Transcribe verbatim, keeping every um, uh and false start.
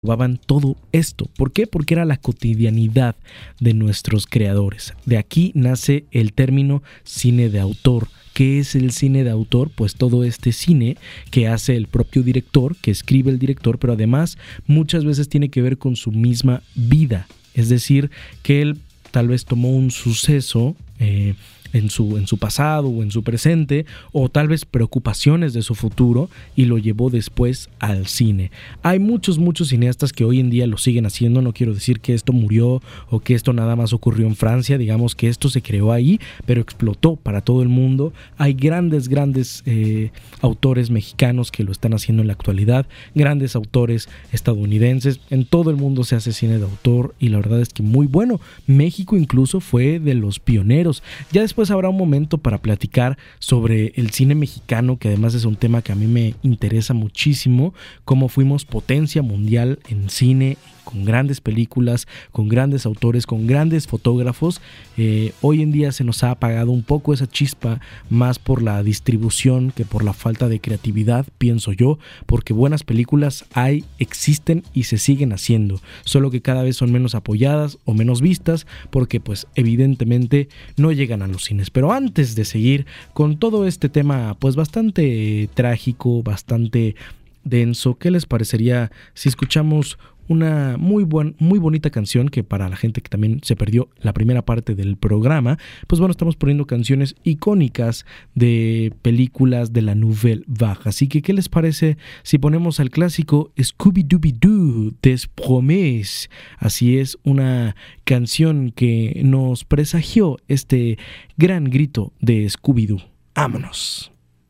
jugaban todo esto. ¿Por qué? Porque era la cotidianidad de nuestros creadores. De aquí nace el término cine de autor. ¿Qué es el cine de autor? Pues todo este cine que hace el propio director, que escribe el director, pero además muchas veces tiene que ver con su misma vida. Es decir, que él tal vez tomó un suceso eh, en su, en su pasado o en su presente, o tal vez preocupaciones de su futuro, y lo llevó después al cine. Hay muchos, muchos cineastas que hoy en día lo siguen haciendo. No quiero decir que esto murió o que esto nada más ocurrió en Francia. Digamos que esto se creó ahí, pero explotó para todo el mundo. Hay grandes, grandes eh, autores mexicanos que lo están haciendo en la actualidad, grandes autores estadounidenses. En todo el mundo se hace cine de autor y la verdad es que muy bueno. México incluso fue de los pioneros. Ya después habrá un momento para platicar sobre el cine mexicano, que además es un tema que a mí me interesa muchísimo, cómo fuimos potencia mundial en cine, con grandes películas, con grandes autores, con grandes fotógrafos. Eh, hoy en día se nos ha apagado un poco esa chispa, más por la distribución que por la falta de creatividad, pienso yo, porque buenas películas hay, existen y se siguen haciendo, solo que cada vez son menos apoyadas o menos vistas, porque pues evidentemente no llegan a los cines. Pero antes de seguir con todo este tema pues bastante trágico, bastante denso, ¿qué les parecería si escuchamos una muy, buen, muy bonita canción que para la gente que también se perdió la primera parte del programa? Pues bueno, estamos poniendo canciones icónicas de películas de la Nouvelle Vague. Así que, ¿qué les parece si ponemos al clásico Scooby-Dooby-Doo des Promesses? Así es, una canción que nos presagió este gran grito de Scooby-Doo. ¡Vámonos!